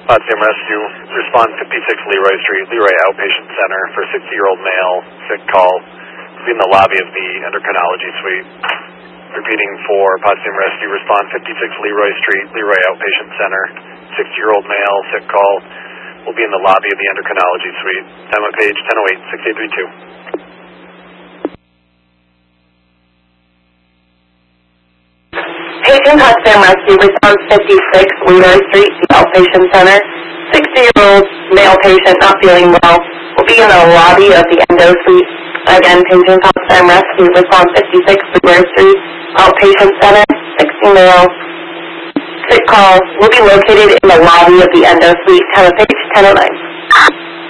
Potsdam Rescue, respond 56 Leroy Street, Leroy Outpatient Center for 60-year-old male, sick call. Be in the lobby of the endocrinology suite. Repeating for Potsdam Rescue, respond 56 Leroy Street, Leroy Outpatient Center, 60-year-old male, sick call. Will be in the lobby of the endocrinology suite. Time of page 1008, 6832. Patient Potsdam Rescue, response 56 Leroy Street, the Outpatient Center. 60-year-old male patient not feeling well. Will be in the lobby of the endo suite. Again, Patient Potsdam Rescue, response 56 Leroy Street, Outpatient Center. 60 male. Sick call will be located in the lobby of the endo suite. Time of page 1009.